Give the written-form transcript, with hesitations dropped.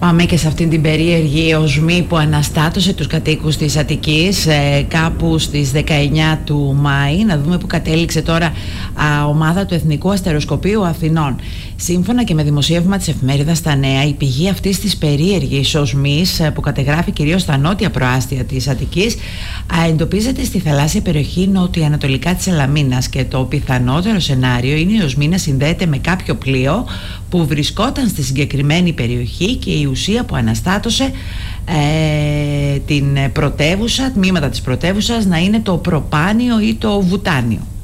Πάμε και σε αυτήν την περίεργη οσμή που αναστάτωσε τους κατοίκους της Αττικής κάπου στις 19 του Μάη. Να δούμε που κατέληξε τώρα ομάδα του Εθνικού Αστεροσκοπείου Αθηνών. Σύμφωνα και με δημοσίευμα της εφημερίδας Τα Νέα, η πηγή αυτής της περίεργης οσμής που κατεγράφει κυρίως στα νότια προάστια της Αττικής εντοπίζεται στη θαλάσσια περιοχή νοτιοανατολικά της Σαλαμίνας, και το πιθανότερο σενάριο είναι η οσμή να συνδέεται με κάποιο πλοίο που βρισκόταν στη συγκεκριμένη περιοχή και η ουσία που αναστάτωσε την πρωτεύουσα, τμήματα της πρωτεύουσας, να είναι το προπάνιο ή το βουτάνιο.